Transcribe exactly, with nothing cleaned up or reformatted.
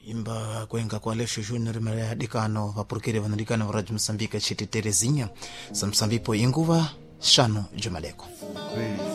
imba kwenga kwa Alexio Junior Maria Dicano vapurukire vanadikana wa Radio Msambika chiti Terezinha Samsambipo inguva shano Jumaleko.